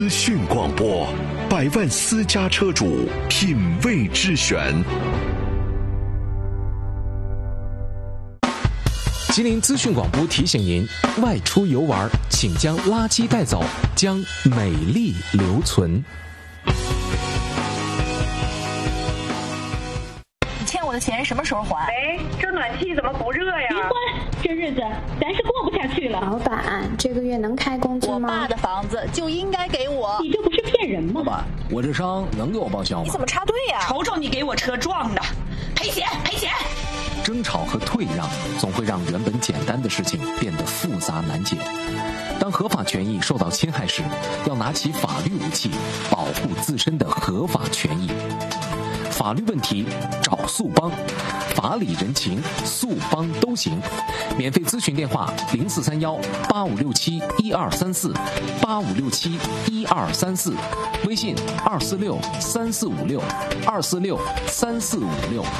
资讯广播，100万私家车主品味之选。 吉林资讯广播提醒您：外出游玩，请将垃圾带走，将美丽留存。 你欠我的钱什么时候还？ 哎，这暖气怎么不热呀？ 离婚，这日子咱是过不下去了。 老板，这个月能开工资吗？ 我爸的房子就应该给我。 你这不是骗人吗？ 老板，我这伤能给我报销吗？ 你怎么插队呀？ 瞅瞅你给我车撞的，赔钱赔钱！ 争吵和退让总会让原本简单的事情变得复杂难解。当合法权益受到侵害时，要拿起法律武器，保护自身的合法权益。法律问题找速帮，法理人情速帮都行。免费咨询电话：0431-8567-1234，8567-1234，微信246-3456，246-3456。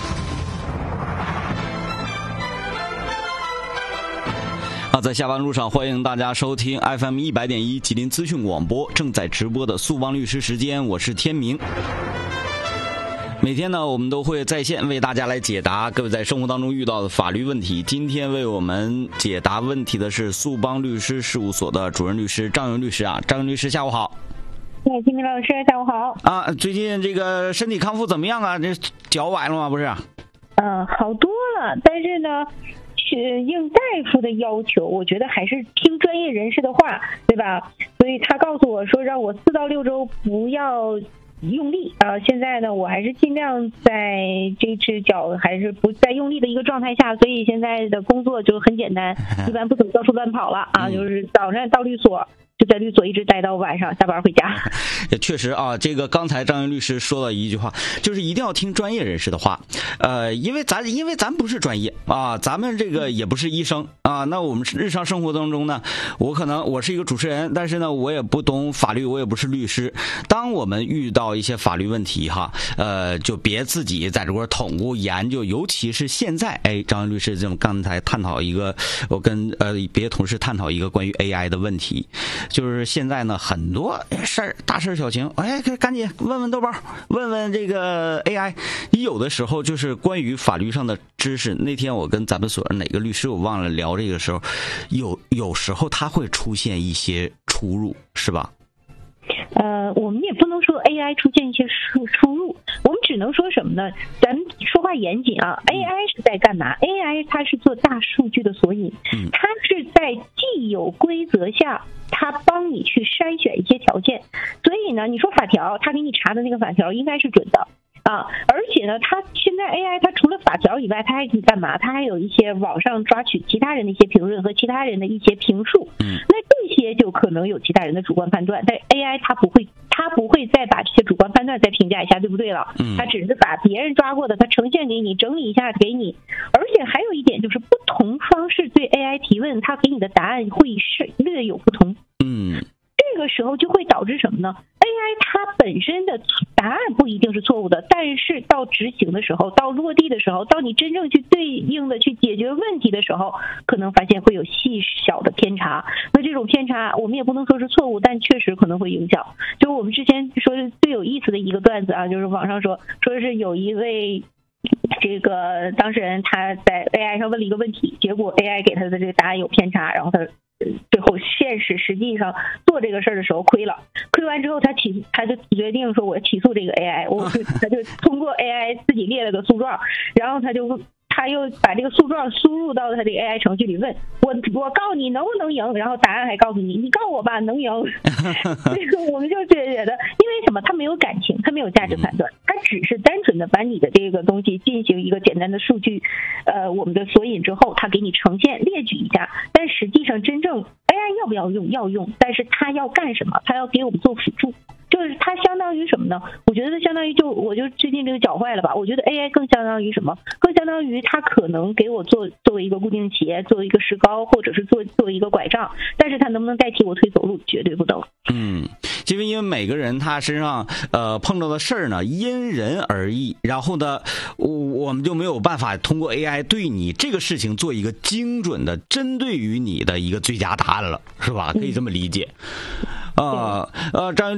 在下班路上，欢迎大家收听 FM 100.1吉林资讯广播正在直播的速帮律师时间，我是天明。每天呢，我们都会在线为大家来解答各位在生活当中遇到的法律问题。今天为我们解答问题的是速帮律师事务所的主任律师张云律师啊，张云律师下午好。 金明老师下午好。 啊，最近这个身体康复怎么样啊？这脚崴了吗？不是？ 好多了，但是呢，应大夫的要求，我觉得还是听专业人士的话，对吧？所以他告诉我说，让我4到6周不要用力啊！现在呢，我还是尽量在这只脚还是不再用力的一个状态下，所以现在的工作就很简单，一般不怎么到处乱跑了啊，就是早上到律所。就在律所一直待到晚上下班回家。 也确实啊，这个刚才张云律师说了一句话，就是一定要听专业人士的话。因为咱不是专业啊，咱们这个也不是医生啊。那我们日常生活当中呢，我是一个主持人，但是呢，我也不懂法律，我也不是律师。当我们遇到一些法律问题哈，就别自己在这块捅咕研究，尤其是现在，张云律师这么刚才探讨一个，我跟别的同事探讨一个关于 AI 的问题。就是现在呢，很多事儿，大事小情，赶紧问问豆包，问问这个 AI。有的时候就是关于法律上的知识。那天我跟咱们所哪个律师我忘了聊这个时候，有时候它会出现一些出入，是吧？ 我们也不能说 AI 出现一些出入，我们只能说什么呢？咱们说话严谨啊。AI 是在干嘛 ？AI 它是做大数据的索引，它是在既有规则下，它帮你去筛选一些条件。所以呢，你说法条，它给你查的那个法条应该是准的。而且呢，它现在 AI 它除了法条以外，它还可以干嘛？它还有一些网上抓取其他人的一些评论和其他人的一些评述。那这些就可能有其他人的主观判断，但 AI 它不会再把这些主观判断再评价一下，对不对了？它只是把别人抓过的，它呈现给你，整理一下给你。而且还有一点就是，不同方式对 AI 提问，它给你的答案会是略有不同。这个时候就会导致什么呢 ？AI 它本身的答案不一定是错误的，但是到执行的时候，到落地的时候，到你真正去对应的去解决问题的时候，可能发现会有细小的偏差。那这种偏差，我们也不能说是错误，但确实可能会影响。就我们之前说的最有意思的一个段子啊，就是网上说是有一位这个当事人他在 AI 上问了一个问题，结果 AI 给他的这个答案有偏差，然后他最后实际上做这个事儿的时候亏了，亏完之后他就决定说我起诉这个 AI， 他就通过 AI 自己列了个诉状，然后他又把这个诉状输入到他这个 AI 程序里，问我告你能不能赢，然后答案还告诉你告我吧能赢。这个我们就觉得，因为什么？他没有感情，他没有价值判断，他只是单纯的把你的这个东西进行一个简单的数据我们的索引之后，他给你呈现列举一下，但实际上真正 AI 要不要用要用，但是他要干什么？他要给我们做辅助。就是它相当于什么呢？我觉得它相当于我就最近这个脚坏了吧，我觉得 AI 更相当于什么？更相当于它可能给我作为一个固定鞋，作为一个石膏，或者是作为一个拐杖，但是它能不能代替我腿走路，绝对不能。 因为每个人他身上碰到的事儿呢因人而异，然后呢我们就没有办法通过 AI 对你这个事情做一个精准的针对于你的一个最佳答案了，是吧？可以这么理解。张